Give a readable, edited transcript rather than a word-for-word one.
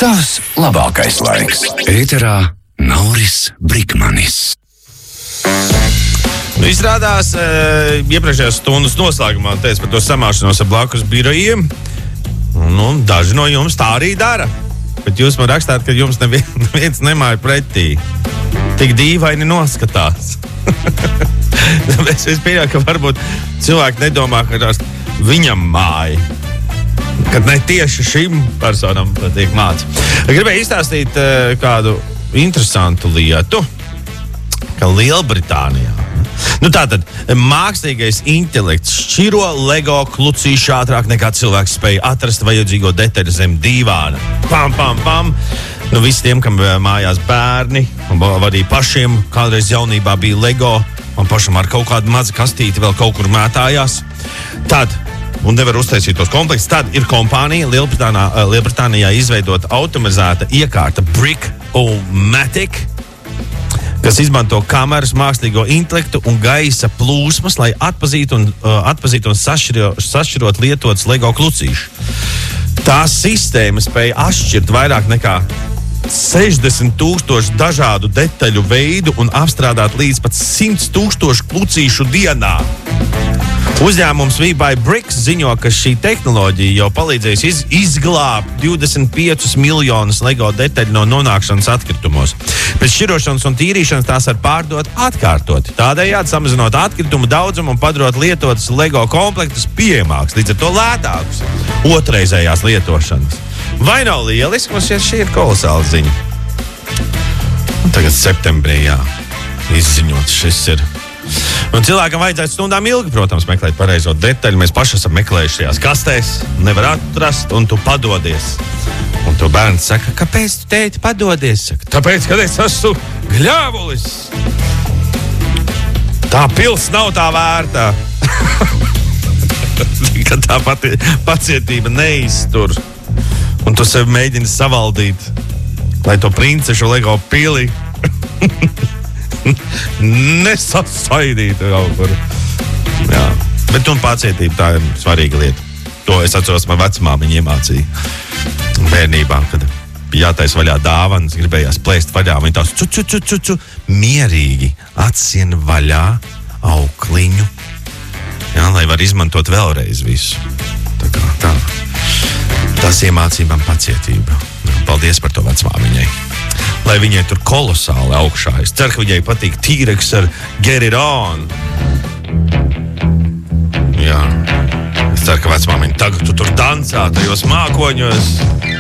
Tavs labākais laiks. Ēterā Nauris Brikmanis. Izrādās, iepriekšējās stundas noslēgumā teica par to samāšanos ar blakus birojiem. Daži no jums tā arī dara. Bet jūs man rakstāt, ka jums neviens nemāja pretī. Tik dīvaini noskatās. Es pieļauju, ka varbūt cilvēki nedomā, ka tās viņam māja. Kad ne tieši šim personam tiek māca. Gribēju izstāstīt kādu interesantu lietu, ka Lielbritānijā. Tātad, mākslīgais intelekts šķiro Lego klucīšu ātrāk nekā cilvēks spēja atrast vajadzīgo detaļu zem dīvāna. Pam, pam, pam. Visi tiem, kam mājās bērni, un arī pašiem kādreiz jaunībā bija Lego, un pašam ar kaut kādu mazu kastīti vēl kaut kur mētājās. Un nevar uztaisīt tos komplektus. Tad ir kompānija Lielbritānijā izveidota automatizēta iekārta Brick-O-Matic, kas izmanto kameras, mākslīgo intelektu un gaisa plūsmas, lai atpazītu un sašķirot lietotas Lego klucīšu. Tā sistēma spēja atšķirt vairāk nekā 60,000 dažādu detaļu veidu un apstrādāt līdz pat 100,000 klucīšu dienā. Uzņēmums We Buy Bricks ziņo, ka šī tehnoloģija jau palīdzējusi izglābt 25 miljonus Lego detaļu no nonākšanas atkritumos. Pēc šķirošanas un tīrīšanas tās var pārdot atkārtoti. Tādējādi samazinot atkritumu daudzumu un padarot lietotas Lego komplektus pieejamākus, līdz ar to lētākus otrreizējās lietošanas. Vai nav lieliski? Mums šī ir kolosāla ziņa. Un tagad septembrī, izziņots šis ir. Un cilvēkam vajadzētu stundām ilgi, protams, meklēt pareizo detaļu. Mēs paši esam meklējuši šajās kastēs, nevar atrast, un tu padodies. Un to bērns saka, kāpēc tu, tēti, padodies? Saka, tāpēc, kad es esmu gļāvulis. Tā pils nav tā vērtā. Kad tā pacietība neiztur. Un tu sevi mēģini savaldīt, lai to princešu Lego pili nesasaidītu kaut kur. Jā. Bet un pacietība, tā ir svarīga lieta. To es atceros, man vecmāmiņa iemācīja bērnībā, kad jātais vaļā dāvanas, gribējās plēst vaļā. Viņa tās mierīgi atsien vaļā aukliņu, lai var izmantot vēlreiz visu. Tā. Tas iemācīja man pacietību. Paldies par to vecmāmiņai. Lai viņai tur kolosāli augšā. Es ceru, ka viņai patīk T-Rex ar Get It On. Jā. Es ceru, ka vecmāmiņa tagad tu tur dancā tajos mākoņos.